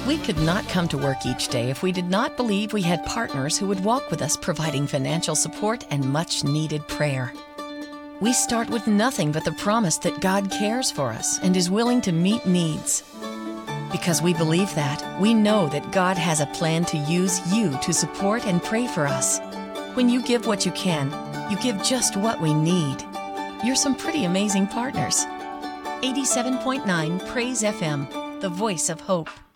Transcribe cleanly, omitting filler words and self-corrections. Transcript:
We could not come to work each day if we did not believe we had partners who would walk with us, providing financial support and much-needed prayer. We start with nothing but the promise that God cares for us and is willing to meet needs. Because we believe that, we know that God has a plan to use you to support and pray for us. When you give what you can, you give just what we need. You're some pretty amazing partners. 87.9 Praise FM, the voice of hope.